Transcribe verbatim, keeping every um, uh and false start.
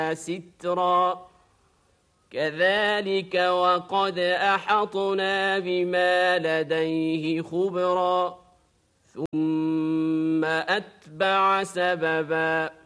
سترا كذلك وقد أحطنا بما لديه خبرا ثم أتبع سببا